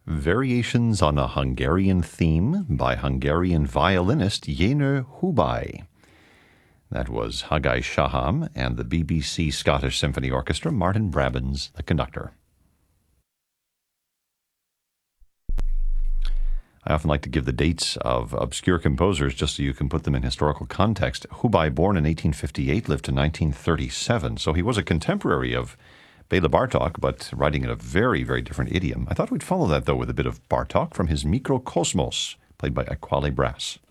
Variations on a Hungarian Theme by Hungarian violinist Jenő Hubay. That was Haggai Shaham and the BBC Scottish Symphony Orchestra, Martin Brabbins, the conductor. I often like to give the dates of obscure composers just so you can put them in historical context. Hubay, born in 1858, lived to 1937, so he was a contemporary of Béla Bartók, but writing in a very, very different idiom. I thought we'd follow that, though, with a bit of Bartók from his Mikrokosmos, played by Aquale Brass.